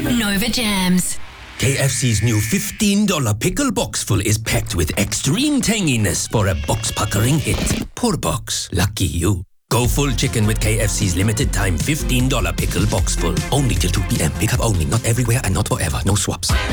Nova Jams. KFC's new $15 pickle box full is packed with extreme tanginess for a box-puckering hit. Poor box. Lucky you. Go full chicken with KFC's limited time $15 pickle box full. Only till 2 p.m. Pick up only. Not everywhere and not forever. No swaps.